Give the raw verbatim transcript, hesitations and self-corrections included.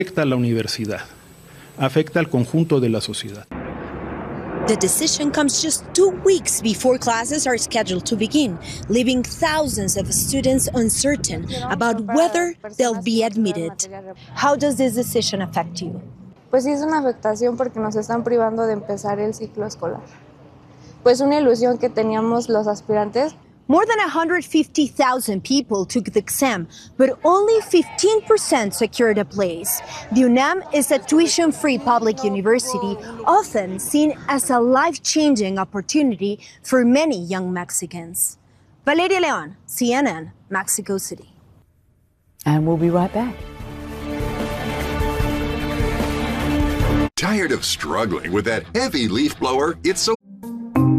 Afecta a la universidad, afecta al conjunto de la sociedad. The decision comes just two weeks before classes are scheduled to begin, leaving thousands of students uncertain about whether they'll be admitted. How does this decision affect you? Pues sí es una afectación porque nos están privando de empezar el ciclo escolar. Pues una ilusión que teníamos los aspirantes. More than one hundred fifty thousand people took the exam, but only fifteen percent secured a place. The UNAM is a tuition-free public university, often seen as a life-changing opportunity for many young Mexicans. Valeria Leon, C N N, Mexico City. And we'll be right back. Tired of struggling with that heavy leaf blower? It's so